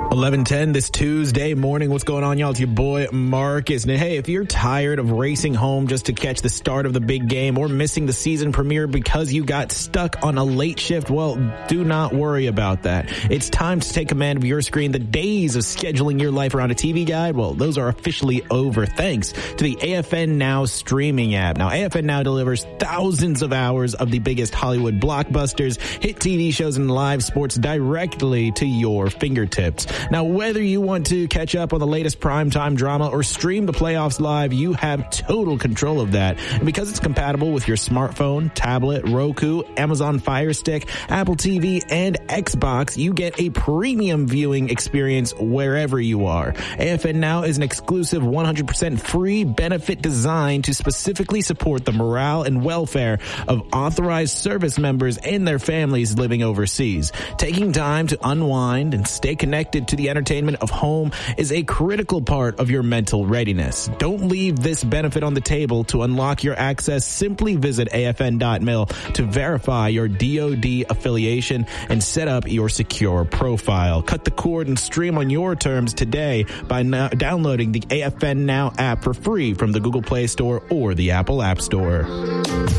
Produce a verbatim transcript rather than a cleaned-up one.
eleven ten this Tuesday morning. What's going on, y'all? It's your boy Marcus. Now, hey, if you're tired of racing home just to catch the start of the big game or missing the season premiere because you got stuck on a late shift, well, do not worry about that. It's time to take command of your screen. The days of scheduling your life around a T V guide, well, those are officially over thanks to the A F N Now streaming app. Now, A F N Now delivers thousands of hours of the biggest Hollywood blockbusters, hit T V shows, and live sports directly to your fingertips. Now, whether you want to catch up on the latest primetime drama or stream the playoffs live, you have total control of that. And because it's compatible with your smartphone, tablet, Roku, Amazon Fire Stick, Apple T V, and Xbox, you get a premium viewing experience wherever you are. A F N Now is an exclusive one hundred percent free benefit designed to specifically support the morale and welfare of authorized service members and their families living overseas. Taking time to unwind and stay connected to the entertainment of home is a critical part of your mental readiness. Don't leave this benefit on the table. To unlock your access, simply visit A F N dot mil to verify your D O D affiliation and set up your secure profile. Cut the cord and stream on your terms today by no- downloading the A F N Now app for free from the Google Play Store or the Apple App Store.